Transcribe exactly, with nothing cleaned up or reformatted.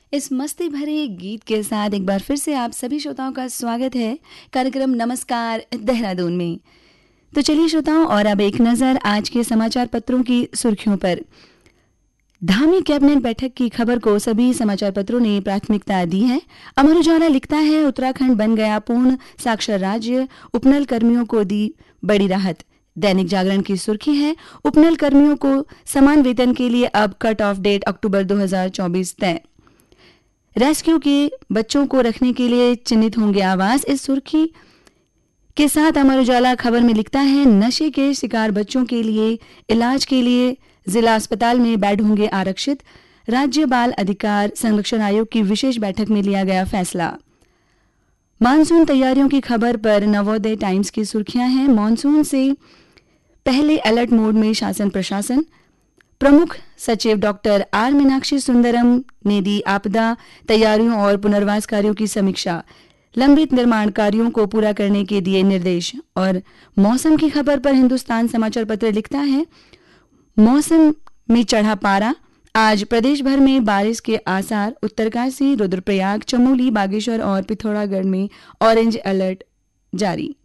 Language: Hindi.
इस मस्ती भरे गीत के साथ एक बार फिर से आप सभी श्रोताओं का स्वागत है कार्यक्रम नमस्कार देहरादून में। तो चलिए श्रोताओं, और अब एक नज़र आज के समाचार पत्रों की सुर्खियों पर। धामी कैबिनेट बैठक की खबर को सभी समाचार पत्रों ने प्राथमिकता दी है। अमर उजाला लिखता है, उत्तराखंड बन गया पूर्ण साक्षर राज्य, उपनल कर्मियों को दी बड़ी राहत। दैनिक जागरण की सुर्खी है, उपनल कर्मियों को समान वेतन के लिए अब कट ऑफ डेट अक्टूबर दो हज़ार चौबीस तय। रेस्क्यू के बच्चों को रखने के लिए चिन्हित होंगे आवास। इस सुर्खी के साथ अमर उजाला खबर में लिखता है, नशे के शिकार बच्चों के लिए इलाज के लिए जिला अस्पताल में बेड होंगे आरक्षित। राज्य बाल अधिकार संरक्षण आयोग की विशेष बैठक में लिया गया फैसला। मानसून तैयारियों की खबर पर नवोदय टाइम्स की सुर्खियां हैं। मानसून से पहले अलर्ट मोड में शासन प्रशासन। प्रमुख सचिव डॉक्टर आर मीनाक्षी सुंदरम ने दी आपदा तैयारियों और पुनर्वास कार्यों की समीक्षा। लंबित निर्माण कार्यों को पूरा करने के दिए निर्देश। और मौसम की खबर पर हिंदुस्तान समाचार पत्र लिखता है, मौसम में चढ़ा पारा, आज प्रदेश भर में बारिश के आसार। उत्तरकाशी, रुद्रप्रयाग, चमोली, बागेश्वर और पिथौरागढ़ में ऑरेंज अलर्ट जारी।